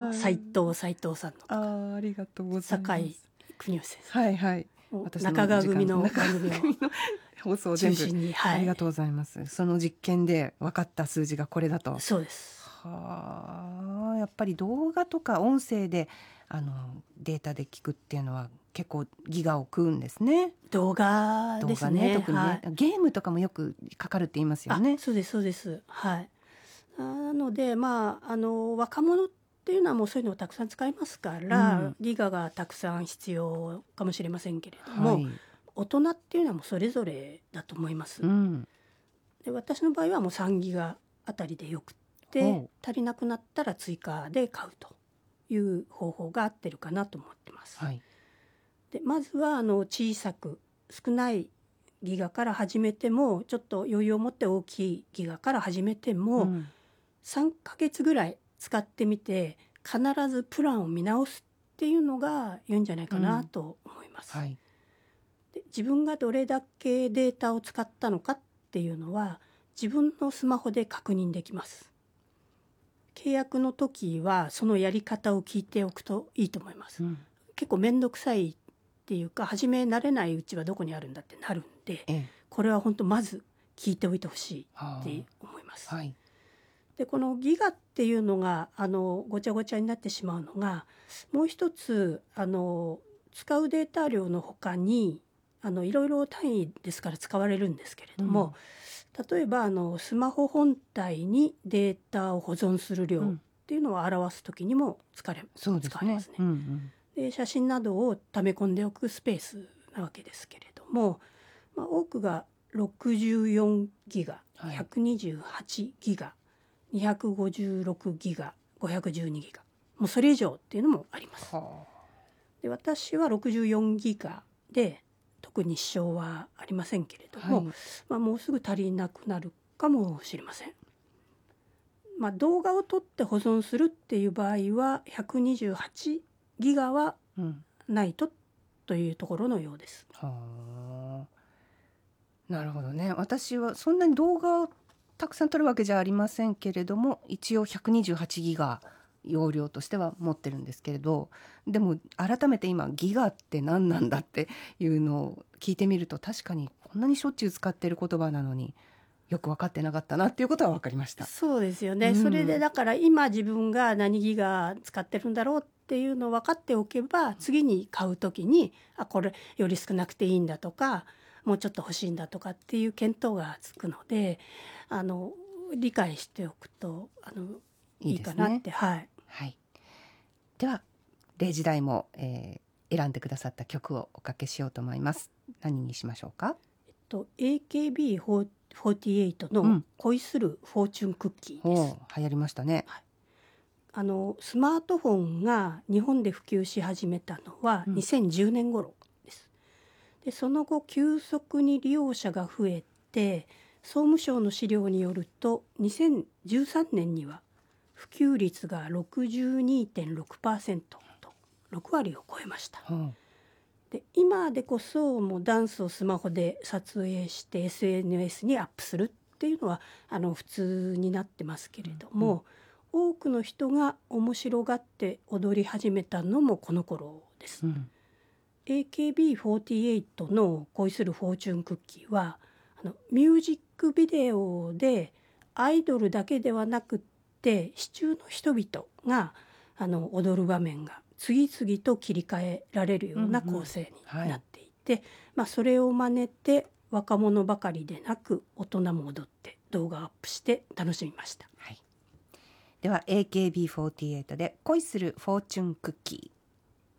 斉藤さんのとか、 ありがとうございます。 酒井邦義先生、 はいはい。 中川組の番組を放送全部中心に、 ありがとうございます。その実験で分かった数字がこれだと。 そうです。 はあ、やっぱり動画とか音声でデータで聞くっていうのは結構ギガを食うんですね。 動画ですね。 特にね、ゲームとかもよくかかるって言いますよね。 そうですそうです。はい。なので若者っていうのはもうそういうのをたくさん使いますから、ギガがたくさん必要かもしれませんけれども、大人っていうのはもうそれぞれだと思います。で、私の場合はもう3ギガあたりでよくて、足りなくなったら追加で買うという方法が合ってるかなと思ってます。で、まずは小さく少ないギガから始めても、ちょっと余裕を持って大きいギガから始めても、3ヶ月ぐらい使ってみて必ずプランを見直すっていうのが良いんじゃないかなと思います。で、自分がどれだけデータを使ったのかっていうのは自分のスマホで確認できます。契約の時はそのやり方を聞いておくといいと思います。結構めんどくさいっていうか、始め慣れないうちはどこにあるんだってなるんで、これは本当まず聞いておいてほしいって思います。で、このギガっていうのがごちゃごちゃになってしまうのが、もう一つ使うデータ量の他にいろいろ単位ですから使われるんですけれども、例えばスマホ本体にデータを保存する量っていうのを表す時にも使われますね。で、写真などを溜め込んでおくスペースなわけですけれども、多くが64ギガ、128ギガ、256ギガ、512ギガ、もうそれ以上っていうのもあります。で、私は64ギガで特に支障はありませんけれども、もうすぐ足りなくなるかもしれません。動画を撮って保存するっていう場合は128ギガはないというところのようです。 なるほどね。私はそんなに動画をたくさん撮るわけじゃありませんけれども、一応128ギガ容量としては持ってるんですけれど、でも改めて今ギガって何なんだっていうのを聞いてみると、確かにこんなにしょっちゅう使ってる言葉なのによく分かってなかったなっていうことは分かりました。 そうですよね。それでだから今自分が何ギガ使ってるんだろうっていうのを分かっておけば、次に買うときにこれより少なくていいんだとか、もうちょっと欲しいんだとかっていう見当がつくので、理解しておくといいかなって。 では0時台も、選んでくださった曲をおかけしようと思います。何にしましょうか。 AKB48 の恋するフォーチュンクッキーです。 流行りましたね。 スマートフォンが日本で普及し始めたのは2010年頃です。で、その後急速に利用者が増えて、総務省の資料によると2013年には普及率が 62.6% と6割を超えました。で、今でこそもうダンスをスマホで撮影して SNS にアップするっていうのは普通になってますけれども、多くの人が面白がって踊り始めたのもこの頃です。AKB48 の恋するフォーチュンクッキーはミュージックビデオでアイドルだけではなくって市中の人々が踊る場面が次々と切り替えられるような構成になっていて、それを真似て若者ばかりでなく大人も踊って動画をアップして楽しみました。 では AKB48 で恋するフォーチュンクッキー。